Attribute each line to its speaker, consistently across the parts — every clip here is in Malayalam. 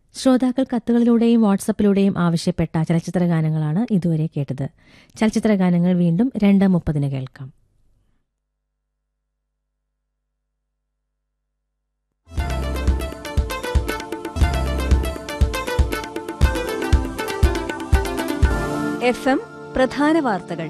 Speaker 1: ശ്രോതാക്കൾ കത്തുകളിലൂടെയും വാട്സപ്പിലൂടെയും ആവശ്യപ്പെട്ട ചലച്ചിത്ര ഗാനങ്ങളാണ് ഇതുവരെ കേട്ടത്. ചലച്ചിത്ര ഗാനങ്ങൾ വീണ്ടും 2:30 കേൾക്കാം.
Speaker 2: FM പ്രധാന വാർത്തകൾ.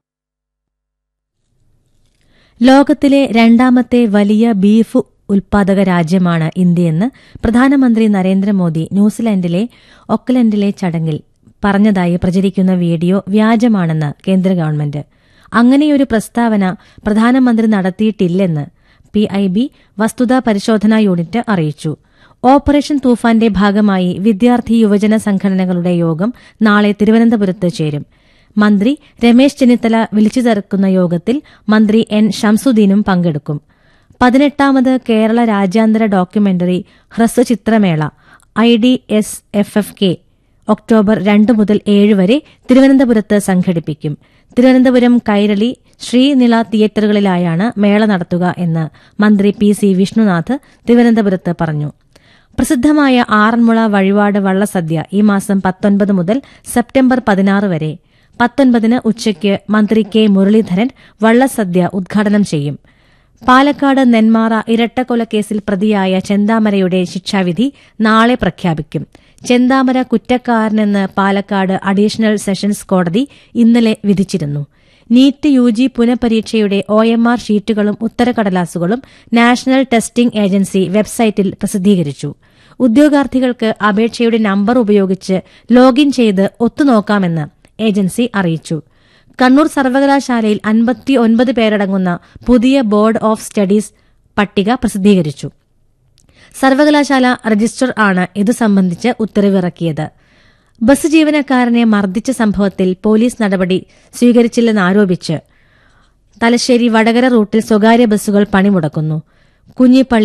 Speaker 1: ലോകത്തിലെ രണ്ടാമത്തെ വലിയ ബീഫ് ഉൽപാദക രാജ്യമാണ് ഇന്ത്യയെന്ന് പ്രധാനമന്ത്രി നരേന്ദ്രമോദി ന്യൂസിലൻഡിലെ ഓക്ലൻഡിലെ ചടങ്ങിൽ പറഞ്ഞതായി പ്രചരിക്കുന്ന വീഡിയോ വ്യാജമാണെന്ന് കേന്ദ്ര ഗവൺമെന്റ്. അങ്ങനെയൊരു പ്രസ്താവന പ്രധാനമന്ത്രി നടത്തിയിട്ടില്ലെന്ന് PIB വസ്തുതാ പരിശോധനാ യൂണിറ്റ് അറിയിച്ചു. ഓപ്പറേഷൻ തൂഫാന്റെ ഭാഗമായി വിദ്യാർത്ഥി യുവജന സംഘടനകളുടെ യോഗം നാളെ തിരുവനന്തപുരത്ത് ചേരും. മന്ത്രി രമേശ് ചെന്നിത്തല വിളിച്ചു ചേർക്കുന്ന യോഗത്തിൽ മന്ത്രി N. ഷംസുദ്ദീനും പങ്കെടുക്കും. 18ാമത് കേരള രാജ്യാന്തര ഡോക്യുമെന്ററി ഹ്രസ്വചിത്രമേള IDSFFK ഒക്ടോബർ 2 മുതൽ 7 വരെ തിരുവനന്തപുരത്ത് സംഘടിപ്പിക്കും. തിരുവനന്തപുരം കൈരളി ശ്രീനില തിയേറ്ററുകളിലായാണ് മേള നടത്തുക എന്ന് മന്ത്രി PC വിഷ്ണുനാഥ് തിരുവനന്തപുരത്ത് പറഞ്ഞു. പ്രസിദ്ധമായ ആറന്മുള വഴിപാട് വള്ളസദ്യ ഈ മാസം 19 മുതൽ സെപ്റ്റംബർ 16 വരെ. 19-ന് ഉച്ചയ്ക്ക് മന്ത്രി K. മുരളീധരൻ വള്ളസദ്യ ഉദ്ഘാടനം ചെയ്യും. പാലക്കാട് നെന്മാറ ഇരട്ടക്കൊലക്കേസിൽ പ്രതിയായ ചെന്താമരയുടെ ശിക്ഷാവിധി നാളെ പ്രഖ്യാപിക്കും. ചെന്താമര കുറ്റക്കാരനെന്ന് പാലക്കാട് അഡീഷണൽ സെഷൻസ് കോടതി ഇന്നലെ വിധിച്ചിരുന്നു. NEET UG പുനഃപരീക്ഷയുടെ OMR ഷീറ്റുകളും ഉത്തരക്കടലാസുകളും national testing agency വെബ്സൈറ്റിൽ പ്രസിദ്ധീകരിച്ചു. ഉദ്യോഗാർത്ഥികൾക്ക് അപേക്ഷയുടെ നമ്പർ ഉപയോഗിച്ച് ലോഗിൻ ചെയ്ത് ഒത്തുനോക്കാമെന്ന് ഏജൻസി അറിയിച്ചു. കണ്ണൂർ സർവകലാശാലയിൽ 59 പേരടങ്ങുന്ന പുതിയ ബോർഡ് ഓഫ് സ്റ്റഡീസ് പട്ടിക പ്രസിദ്ധീകരിച്ചു. സർവകലാശാല രജിസ്ട്രാർ ആണ് ഇതു സംബന്ധിച്ച് ഉത്തരവിറക്കിയത്. ബസ് ജീവനക്കാരനെ മർദ്ദിച്ച സംഭവത്തിൽ പോലീസ് നടപടി സ്വീകരിച്ചില്ലെന്നാരോപിച്ച് തലശ്ശേരി വടകര റൂട്ടിൽ സ്വകാര്യ ബസ്സുകൾ പണിമുടക്കുന്നു. കുഞ്ഞിപ്പള്ളി